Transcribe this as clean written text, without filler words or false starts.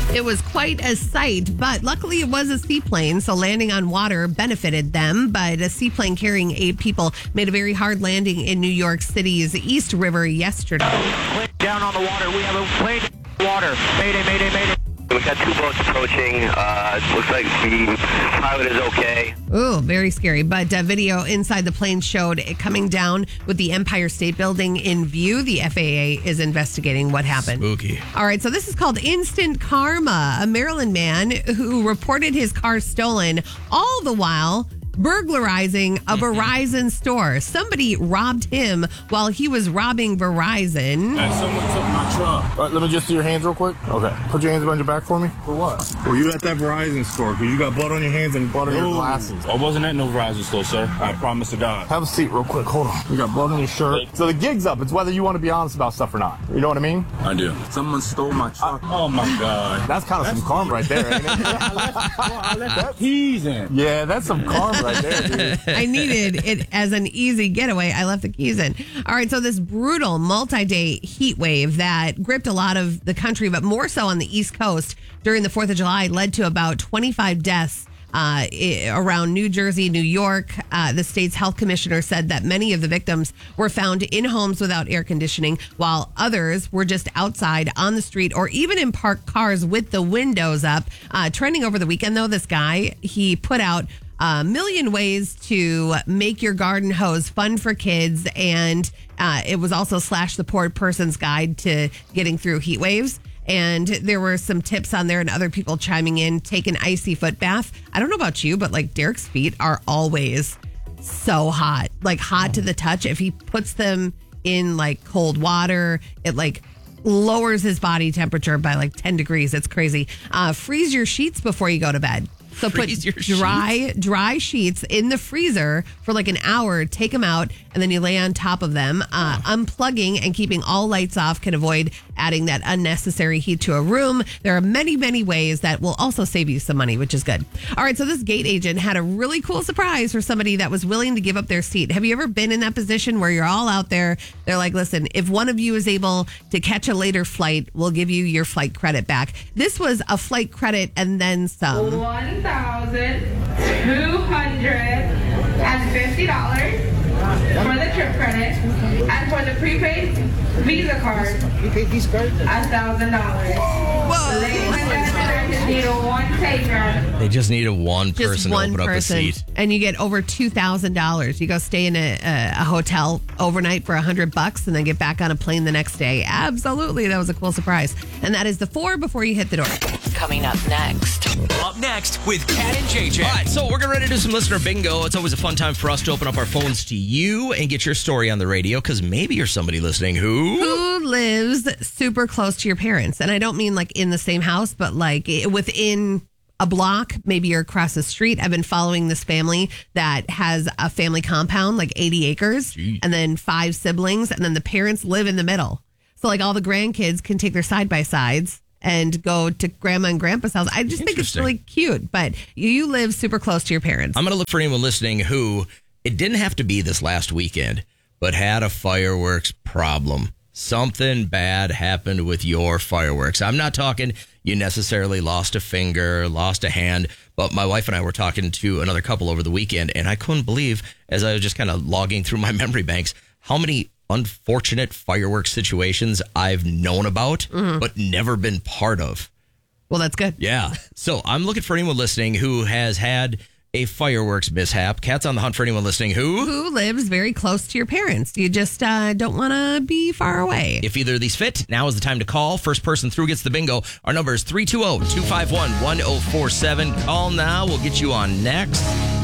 It was quite a sight, but luckily it was a seaplane, so landing on water benefited them. But a seaplane carrying 8 people made a very hard landing in New York City's East River yesterday. Plane down on the water. We have a plane in the water. Mayday, mayday, mayday. We got 2 boats approaching. Looks like the pilot is okay. Ooh, very scary. But video inside the plane showed it coming down with the Empire State Building in view. The FAA is investigating what happened. Spooky. All right, so this is called instant karma. A Maryland man who reported his car stolen, all the while burglarizing a Verizon store. Somebody robbed him while he was robbing Verizon. Hey, someone took my truck. All right, let me just see your hands real quick. Okay. Put your hands behind your back for me. For what? Well, you at that Verizon store because you got blood on your hands and blood on your glasses. I wasn't at no Verizon store, sir. I promise to God. Have a seat real quick. Hold on. You got blood on your shirt. So the gig's up. It's whether you want to be honest about stuff or not. You know what I mean? I do. Someone stole my truck. Oh, my God. That's kind of some karma right there, ain't it? I left that keys in. Yeah, that's some karma right there, dude. I needed it as an easy getaway. I left the keys in. All right, so this brutal multi-day heat wave that gripped a lot of the country, but more so on the East Coast during the 4th of July, led to about 25 deaths around New Jersey, New York. The state's health commissioner said that many of the victims were found in homes without air conditioning, while others were just outside on the street or even in parked cars with the windows up. Trending over the weekend, though, this guy, he put out a million ways to make your garden hose fun for kids. And it was also Slash the Poor Person's Guide to Getting Through Heat Waves. And there were some tips on there and other people chiming in. Take an icy foot bath. I don't know about you, but like Derek's feet are always so hot, like hot to the touch. If he puts them in like cold water, it like lowers his body temperature by like 10 degrees. It's crazy. Freeze your sheets before you go to bed. So put dry sheets in the freezer for like an hour, take them out, and then you lay on top of them. Unplugging and keeping all lights off can avoid adding that unnecessary heat to a room. There are many, many ways that will also save you some money, which is good. All right, so this gate agent had a really cool surprise for somebody that was willing to give up their seat. Have you ever been in that position where you're all out there? They're like, listen, if one of you is able to catch a later flight, we'll give you your flight credit back. This was a flight credit and then some. $1,250 for the trip credit, and for the prepaid Visa card, $1,000. Whoa. Ladies and gentlemen, just need one taker. They just needed one person to open up a seat. And you get over $2,000. You go stay in a hotel overnight for $100 and then get back on a plane the next day. Absolutely. That was a cool surprise. And that is the 4 before you hit the door. Coming up next. Up next with Kat and JJ. All right, so we're getting ready to do some listener bingo. It's always a fun time for us to open up our phones to you and get your story on the radio, because maybe you're somebody listening who lives super close to your parents. And I don't mean like in the same house, but like within a block, maybe you're across the street. I've been following this family that has a family compound, like 80 acres, and then 5 siblings, and then the parents live in the middle. So like all the grandkids can take their side-by-sides and go to grandma and grandpa's house. I just think it's really cute, but you live super close to your parents. I'm going to look for anyone listening who, it didn't have to be this last weekend, but had a fireworks problem. Something bad happened with your fireworks. I'm not talking you necessarily lost a finger, lost a hand, but my wife and I were talking to another couple over the weekend, and I couldn't believe, as I was just kind of logging through my memory banks, how many unfortunate fireworks situations I've known about, but never been part of. Well, that's good. Yeah. So I'm looking for anyone listening who has had a fireworks mishap. Kat's on the hunt for anyone listening who lives very close to your parents. You just don't want to be far away. If either of these fit, now is the time to call. First person through gets the bingo. Our number is 320-251-1047. Call now. We'll get you on next.